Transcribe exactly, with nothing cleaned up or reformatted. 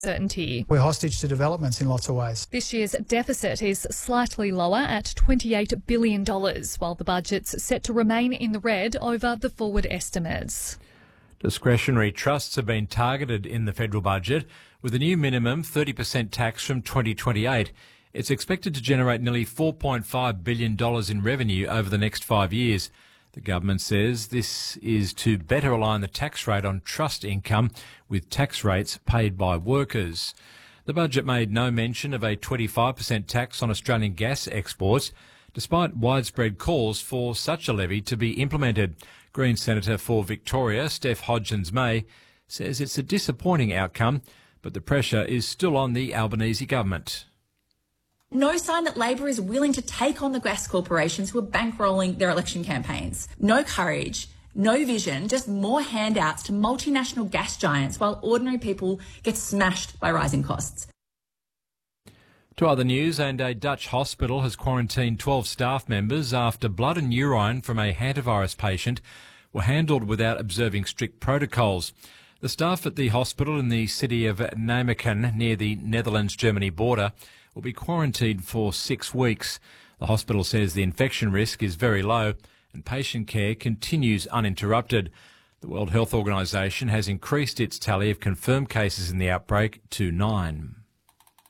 certainty. We're hostage to developments in lots of ways. This year's deficit is slightly lower at twenty-eight billion dollars, while the budget's set to remain in the red over the forward estimates. Discretionary trusts have been targeted in the federal budget with a new minimum thirty percent tax from twenty twenty-eight. It's expected to generate nearly four point five billion dollars in revenue over the next five years. The government says this is to better align the tax rate on trust income with tax rates paid by workers. The budget made no mention of a twenty-five percent tax on Australian gas exports, despite widespread calls for such a levy to be implemented. Green Senator for Victoria, Steph Hodgins-May, says it's a disappointing outcome, but the pressure is still on the Albanese government. No sign that Labor is willing to take on the gas corporations who are bankrolling their election campaigns. No courage, no vision, just more handouts to multinational gas giants while ordinary people get smashed by rising costs. To other news, and a Dutch hospital has quarantined twelve staff members after blood and urine from a hantavirus patient were handled without observing strict protocols. The staff at the hospital in the city of Nijmegen near the Netherlands-Germany border will be quarantined for six weeks. The hospital says the infection risk is very low and patient care continues uninterrupted. The World Health Organization has increased its tally of confirmed cases in the outbreak to nine.